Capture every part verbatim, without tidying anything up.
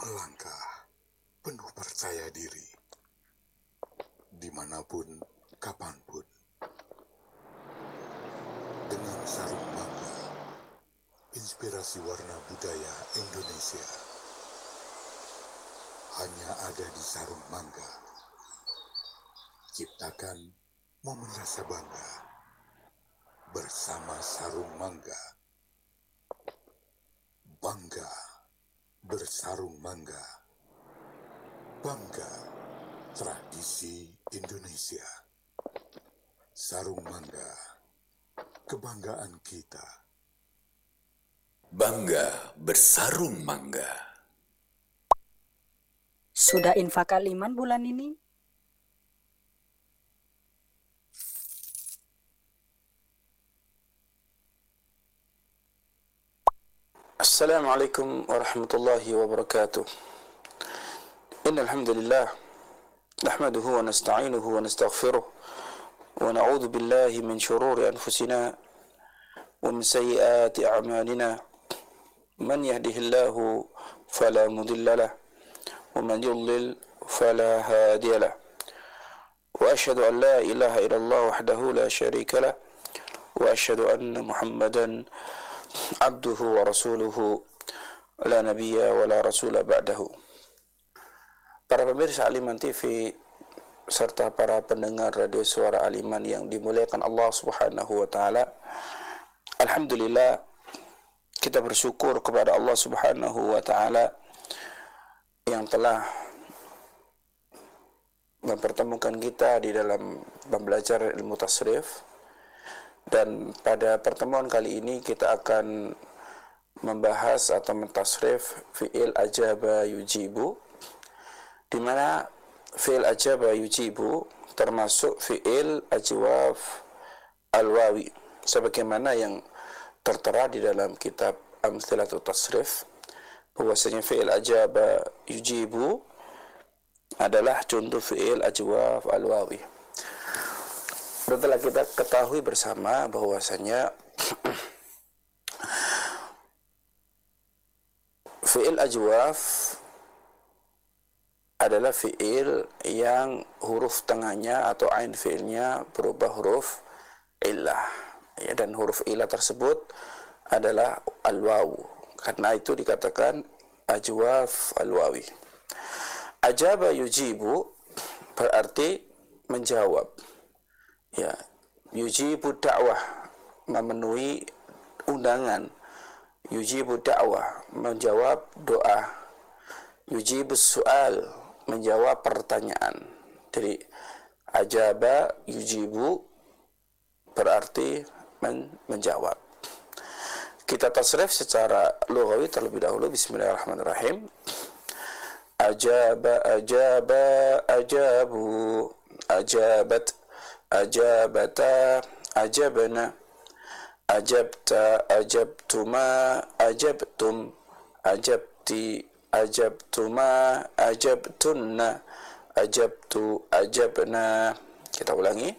melangkah penuh percaya diri, dimanapun, kapanpun, dengan sarung mangga, inspirasi warna budaya Indonesia, hanya ada di sarung mangga. Ciptakan momen rasa bangga, bersama sarung mangga. Bangga bersarung mangga. Bangga tradisi Indonesia. Sarung mangga, kebanggaan kita. Bangga bersarung mangga. Sudah infak aliman bulan ini? Assalamualaikum warahmatullahi wabarakatuh. Innal hamdalillah nahmaduhu wa nasta'inuhu wa nastaghfiruh wa na'udzu billahi min shururi anfusina wa min sayyiati a'malina. Man yahdihillahu fala mudilla lahu wa man yudlil fala hadiya lahu. Wa asyhadu an la ilaha illallah wahdahu la syarika lahu wa asyhadu anna Muhammadan abduhu wa rasuluhu la nabiyya wa la rasula ba'dahu. Para pemirsa Aliman T V serta para pendengar radio suara Aliman yang dimuliakan Allah Subhanahu wa taala, alhamdulillah kita bersyukur kepada Allah Subhanahu wa taala yang telah mempertemukan kita di dalam pembelajaran ilmu tasrif. Dan pada pertemuan kali ini kita akan membahas atau mentasrif fi'il ajaba yujibu, di mana fi'il ajaba yujibu termasuk fi'il ajwaf al-wawi, sebagaimana yang tertera di dalam kitab Amthilatut Tasrif, bahwasanya fi'il ajaba yujibu adalah contoh fi'il ajwaf al-wawi. Setelah kita ketahui bersama bahwasanya fi'il ajwaf adalah fi'il yang huruf tengahnya atau ain fi'ilnya berubah huruf illah, ya, dan huruf illah tersebut adalah al-wawu. Karena itu dikatakan ajwaf al-wawi. Ajaba yujibu berarti menjawab. Ya, yujibu da'wah, memenuhi undangan. Yujibu da'wah, menjawab doa. Yujibu su'al, menjawab pertanyaan. Jadi ajaba yujibu berarti men menjawab. Kita tasrif secara lughawi terlebih dahulu. Bismillahirrahmanirrahim. Ajaba ajaba ajabu ajabat ajabata ajabna ajabta ajabtuma ajabtum ajabti ajabtuma ajabtunna ajabtu ajabna. Kita ulangi.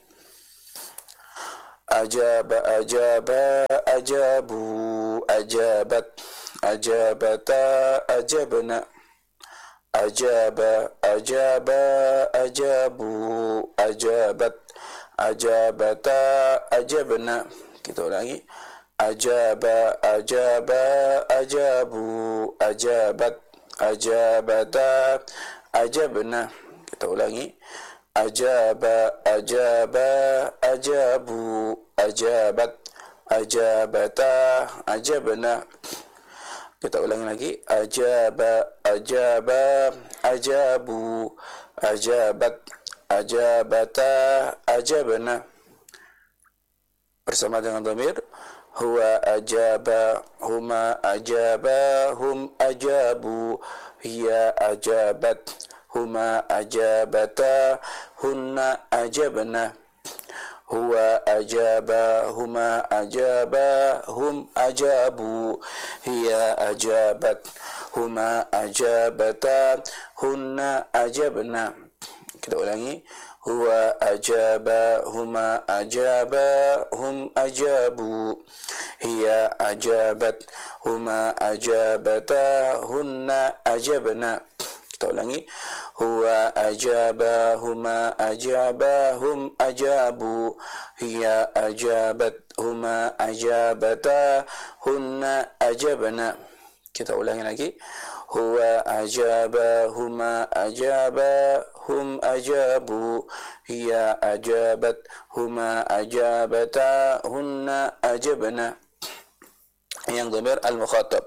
Ajaba ajaba ajabu ajabat ajabata ajabna ajaba ajaba ajabu ajabat ajabata ajabna. Kita ulangi. Ajaba ajaba ajabu ajabat ajabata ajabna. Kita ulangi. Ajaba ajaba ajabu ajabat ajabata ajabna. Kita ulangi lagi. Ajaba ajaba ajabu ajabat ajabata ajabna. Bersama dengan dhamir huwa ajaba huma ajaba hum ajabu hiya ajabat huma ajabata hunna ajabna. Huwa ajaba huma ajaba hum ajabu hiya ajabat huma ajabata hunna ajabna. Kita ulangi. huwa ajaba huma ajaba hum ajabu hiya ajabat huma ajabata hunna ajabna. Kita ulangi. Huwa ajaba huma ajaba hum ajabu hiya ajabat huma ajabata hunna ajabna. Kita ulangi lagi. Huwa ajaba huma ajaba hum ajabu hiya ajabat huma ajabata hunna ajabna. Yang dhamir al-mukhatab.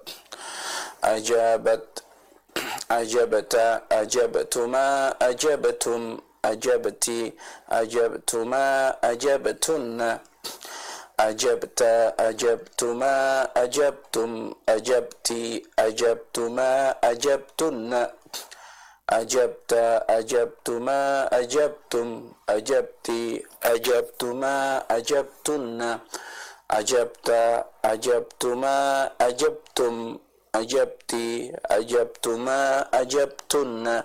Ajabat ajabata ajabtuma ajabtum ajabti ajabtuma ajabtunna ajabta ajabtuma ajabtum ajabti ajabtuma ajabtunna ajabta ajabtuma ajabtum ajabti ajabtuma ajabtunna ajabta ajabtuma ajabtum ajabti ajabtuma ajabtunna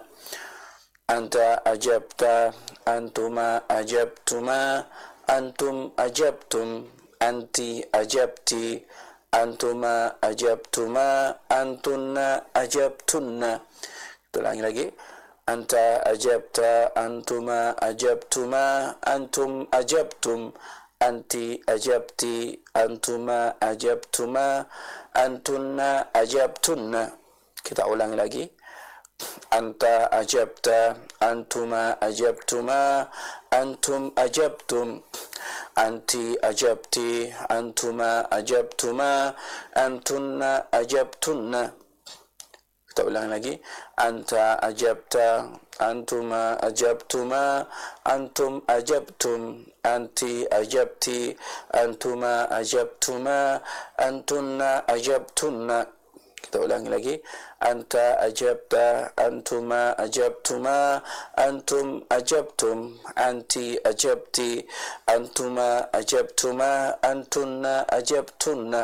anta ajabta antuma ajabtuma antum ajabtum anti ajabti antuma ajabtuma antunna ajabtunna. Ulangi lagi. Anta ajabta antuma ajabtuma antum ajabtum anti ajabti antuma ajabtuma antunna ajabtunna. Kita ulangi lagi. Anta ajabta antuma ajabtuma antum ajabtum anti ajabti antuma ajabtuma antunna ajabtunna. Kita ulangi lagi. Anta ajabta antuma ajabtuma antum ajabtum anti ajabti antuma ajabtuma antunna ajabtunna. Kita ulangi lagi. Anta ajabta antuma ajabtuma antum ajabtum anti ajabti antuma ajabtuma antunna ajabtunna.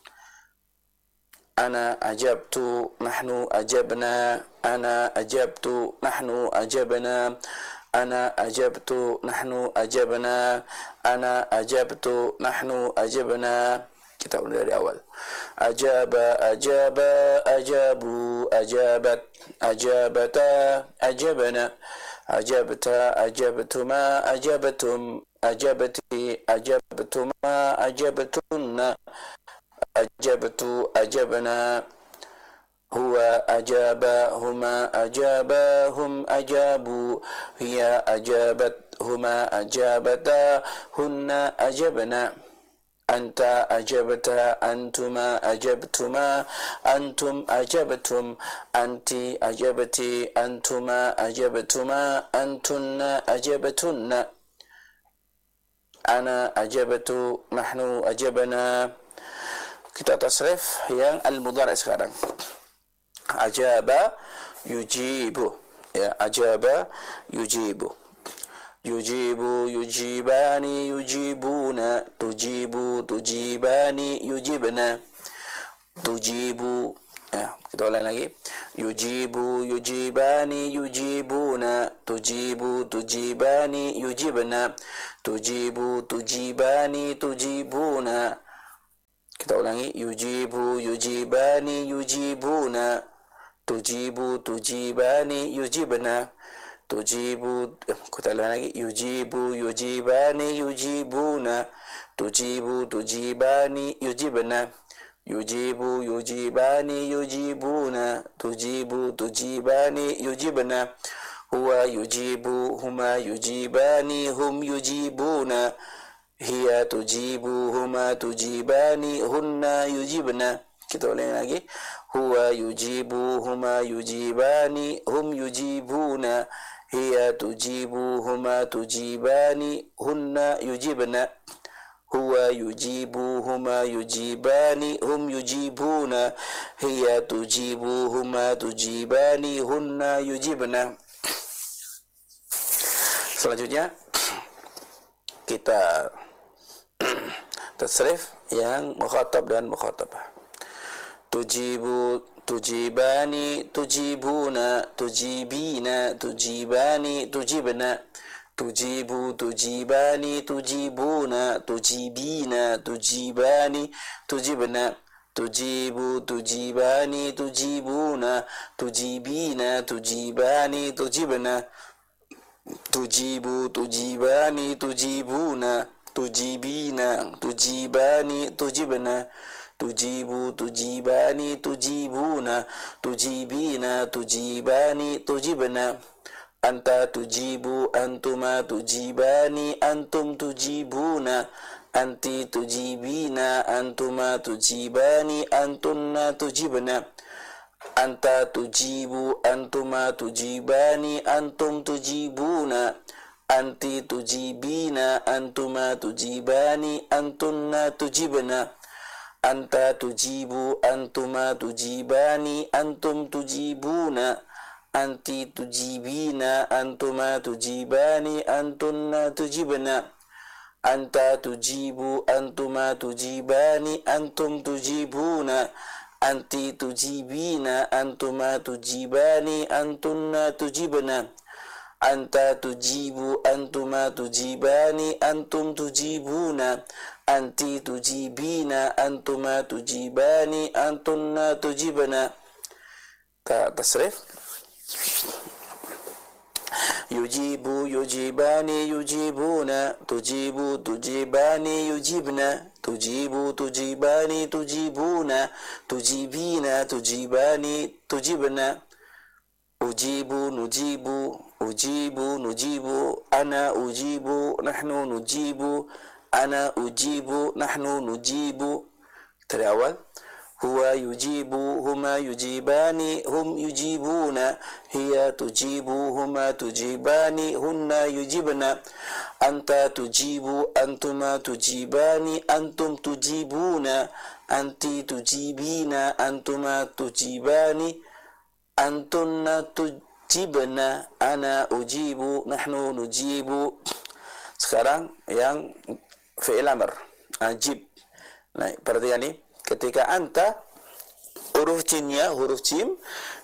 Ana ajabtu nahnu ajabna ana ajabtu nahnu ajabna ana ajabtu nahnu ajabna ana ajabtu nahnu ajabna. Kita ulang dari awal. Ajaba ajaba ajabu ajabat ajabata ajabna ajabta ajabtuma ajabtum ajabti ajabtuma ajabtunna ajabtu ajabna huwa ajaba huma ajaba hum ajabu hiya ajabat huma ajabata hunna ajabna anta ajabta antuma ajabtuma antum ajabtum anti ajabti antuma ajabtuma antunna ajabtunna ana ajabtu nahnu ajabna. Kita tasrif yang al-mudhari' sekarang. Ajaba yujibu, ya, ajaba yujibu. Yujibu yujibani yujibuna tujibu tujibani yujibna tujibu, ya, kita ulang lagi. Yujibu yujibani yujibuna tujibu tujibani yujibna tujibu tujibani tujibuna. Kita ulangi. Yujibu yujibani yujibuna tujibu tujibani yujibna tujibu. Kita ulang lagi. Yujibu yujibani yujibuna tujibu tujibani yujibna yujibu yujibani yujibuna tujibu tujibani yujibna huwa yujibu huma yujibani hum yujibuna hiya tujibu huma tujibani hunna yujibna. Kita ulangi lagi. Huwa yujibu huma yujibani hum yujibuna hiya tujibu huma tujibani hunna yujibna huwa yujibu huma yujibani hum yujibuna hiya tujibu huma tujibani hunna yujibna. Selanjutnya kita tasrif yang mukhatab dan mukhatabah. Tujibu tujibani tujibuna tujibina tujibani tujibna tujibu, tujibani, tujibuna, tujibina, tujibani, tujibna, tujibu, tujibani, tujibuna, tujibina, tujibani, tujibna, tujibu, tujibani, tujibuna, tujibina, tujibani, tujibna, tujibu, tujibani, tujibuna, tujibina, tujibani, tujibna, anta tujibu, antuma tujibani, antum tujibuna, anti tujibina, antuma tujibani, antunna tujibna, anta tujibu, antuma tujibani, antum tujibuna, anti tujibina, antuma tujibani, antunna tujibna, anta tujibu, antuma tujibani, antum tujibuna, anti tujibina, antuma tujibani, antunna tujibna, anta tujibu, antuma tujibani, antum tujibuna, anti tujibina, antuma tujibani, antunna tujibna, anta tujibu, antuma tujibani, antum tujibuna, anti tujibina, antuma tujibani, antunna tujibna. Tasrif. Yujibu, yujibani, yujibuna, tujibu, tujibani, yujibna, tujibu, tujibani, tujibuna, tujibina, tujibani, tujibna, ujibu, nujibu, ujibu, nujibu, ana ujibu, nahnu nujibu, ana ujibu, nahnu nujibu. Dari awal. Huwa yujibu, huma yujibani, hum yujibuna, hiya tujibu, huma tujibani, hunna yujibna, anta tujibu, antuma tujibani, antum tujibuna, anti tujibina, antuma tujibani, antunna tujibna, ana ujibu, nahnu nujibu. Sekarang yang fi'il amr, ajib. Nah, perhatikan ini. Ketika anta, huruf jinnya, huruf jim,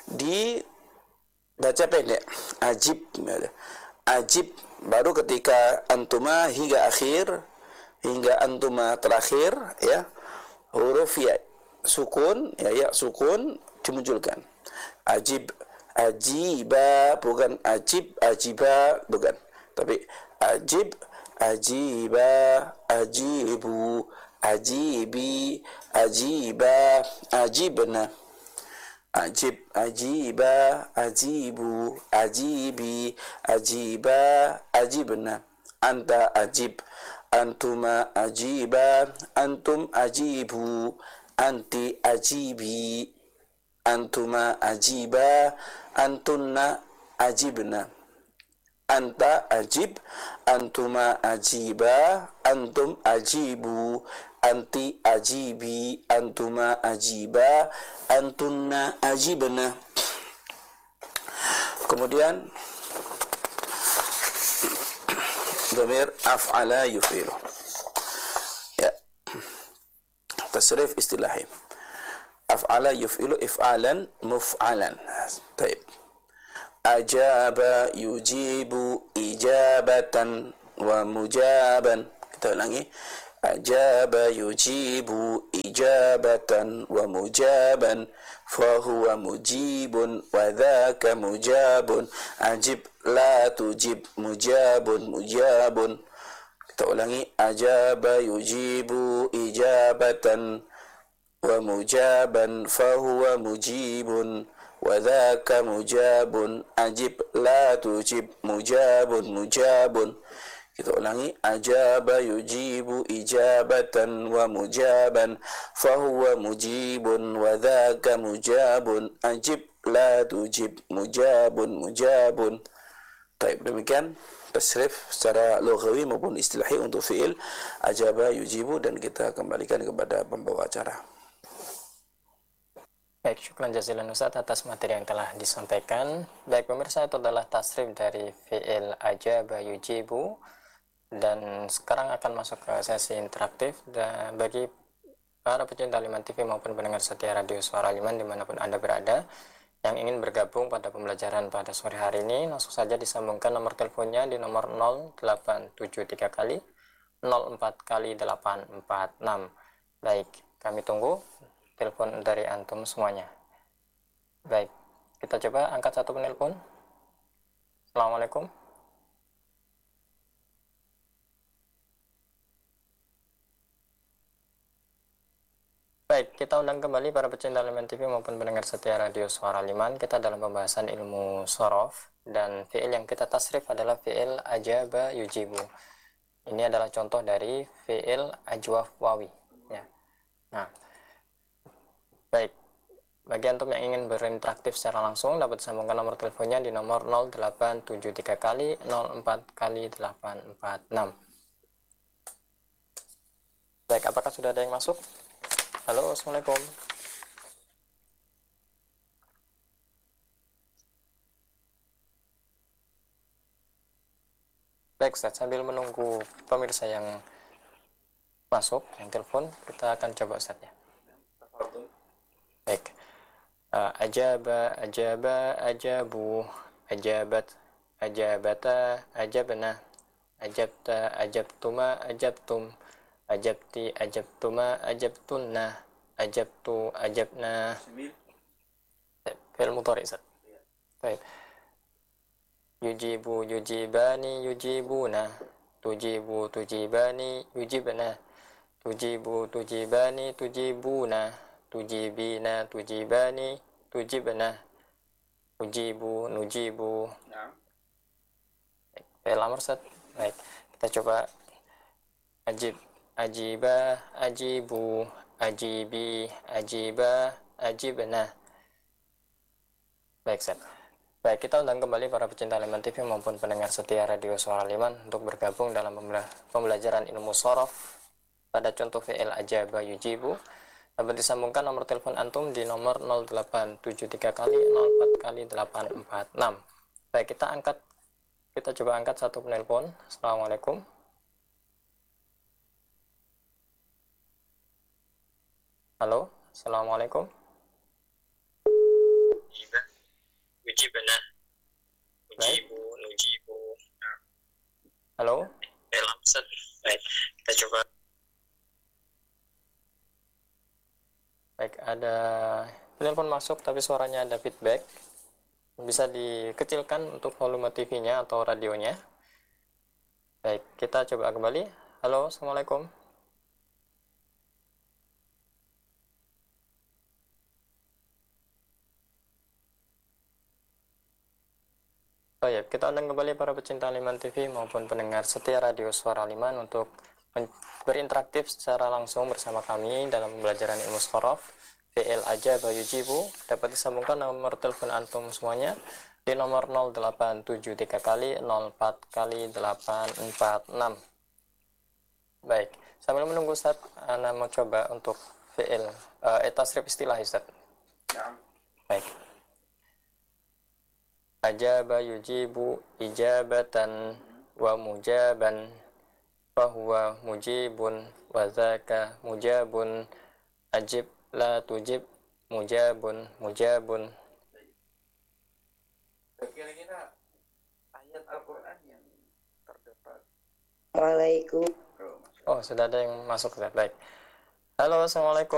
dibaca pendek. Ajib. Ajib. Baru ketika antuma hingga akhir, hingga antuma terakhir, ya, huruf ya, sukun, ya, ya, sukun, dimunculkan. Ajib. Ajiba. Bukan ajib, ajiba. Bukan. Tapi ajib, ajiba, ajibu, ajibi, ajiba, ajibna, ajib, ajiba, ajibu, ajibi, ajiba, ajibna, anta ajib, antuma ajiba, antum ajibu, anti ajibi, antuma ajiba, antunna ajibna, anta ajib, antuma ajiba, antum ajibu, anti ajibi, antuma ajiba, antunna ajibna. Kemudian dhamir af'ala yufilu. Ya. Tasrif istilahi. Af'ala yufilu if'alan muf'alan. Baik. Ajaba yujibu ijabatan wa mujaban. Kita ulangi. Ajaba yujibu ijabatan wa mujaban fahuwa mujibun wa dhaka mujabun. Ajib la tujib mujabun mujabun. Kita ulangi. Ajaba yujibu ijabatan wa mujaban fahuwa mujibun wa dhaka mujabun. Ajib la tujib mujabun mujabun. Kita ulangi. Ajaba yujibu ijabatan wa mujaban fahuwa mujibun wa dhaka mujabun. Ajib la tujib mujabun mujabun. Baik, demikian tasrif secara lughawi maupun istilahi untuk fi'il ajaba yujibu, dan kita kembalikan kepada pembawa acara. Baik, syukran jazilan Ustaz atas materi yang telah disampaikan. Baik pemirsa, itu adalah tasrif dari fi'il ajaba yujibu. Dan sekarang akan masuk ke sesi interaktif. Dan bagi para pecinta Liman T V maupun pendengar setia radio Suara Liman dimanapun Anda berada, yang ingin bergabung pada pembelajaran pada sore hari ini, langsung saja disambungkan nomor teleponnya di nomor nol delapan tujuh tiga kali nol empat kali delapan empat enam. Baik, kami tunggu telepon dari antum semuanya. Baik, kita coba angkat satu penelpon. Assalamualaikum. Baik, kita undang kembali para pecinta Liman T V maupun pendengar setia Radio Suara Liman. Kita dalam pembahasan ilmu sorof, dan fi'il yang kita tasrif adalah fi'il ajaba yujibu. Ini adalah contoh dari fi'il ajwaf wawi. Ya. Nah, baik. Bagi antum yang ingin berinteraktif secara langsung, dapat sambungkan nomor teleponnya di nomor nol delapan tujuh tiga kali nol empat kali delapan empat enam. Baik, apakah sudah ada yang masuk? Halo, Assalamualaikum. Baik, Ustaz, sambil menunggu pemirsa yang masuk, yang telepon, kita akan coba, Ustaz, ya. Baik. Uh, ajaba, ajaba, ajabu, ajabat, ajabata, ajabna, ajabta, ajabtuma, ajabtum, ajabti, ajabtuma, ajabtunna, ajabtu, ajabna. Fi'il mudhari', Ustaz. Baik. Yujibu, yujibani, yujibuna, tujibu, tujibani, yujibna, tujibu, tujibani, tujibuna, tujibina, tujibani, tujibna, ujibu, nujibu. Fi'il amr, Ustaz. Baik, kita coba. Ajib, ajiba, ajibu, ajibi, ajiba, ajibna. Baik, Ustaz. Baik, kita undang kembali para pecinta Liman T V maupun pendengar setia Radio Suara Liman untuk bergabung dalam pembelajaran ilmu sorof pada contoh fi'il ajaba yujibu. Dapat disambungkan nomor telepon antum di nomor nol delapan tujuh tiga kali nol empat kali delapan empat enam. Baik, kita angkat, kita coba angkat satu penelpon. Assalamualaikum. Halo, Assalamualaikum. Ujibna, ujibu, nujibu. Halo. Baik, kita coba. Baik, ada telepon masuk tapi suaranya ada feedback. Bisa dikecilkan untuk volume T V-nya atau radionya. Baik, kita coba kembali. Halo, Assalamualaikum. Oh ya, kita undang kembali para pecinta Liman T V maupun pendengar setia Radio Suara Liman untuk berinteraktif secara langsung bersama kami dalam pembelajaran ilmu sorof fi'il ajaba yujibu. Dapat disambungkan nomor telepon antum semuanya di nomor nol delapan tujuh tiga kali nol empat kali delapan empat enam. Baik, sambil menunggu Ustaz, Anda mau coba untuk fi'il uh, tasrif istilah, Ustaz. Ya. Baik. Ajaba yujibu ijabatan wa mujaban fahuwa mujibun wa zaka mujabun ajib la tujib mujabun mujabun. Kira-kira ayat Al-Quran yang terdapat. Waalaikum. Oh, sudah ada yang masuk, Ustaz. Baik. Halo, Assalamualaikum.